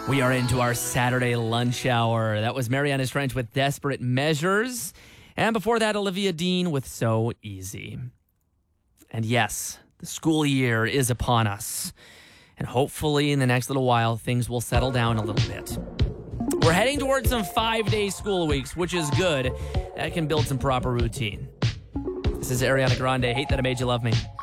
We are into our Saturday lunch hour. That was Mariana Trench with Desperate Measures. And before that, Olivia Dean with So Easy. And yes, the school year is upon us. And hopefully in the next little while, things will settle down a little bit. We're heading towards some 5-day school weeks, which is good. That can build some proper routine. This is Ariana Grande, Hate That I Made You Love Me.